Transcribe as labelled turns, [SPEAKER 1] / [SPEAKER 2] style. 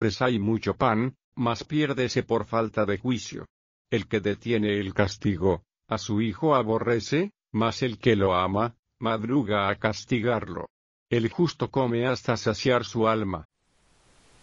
[SPEAKER 1] hombres hay mucho pan, mas piérdese por falta de juicio. El que detiene el castigo, a su hijo aborrece, mas el que lo ama, madruga a castigarlo. El justo come hasta saciar su alma,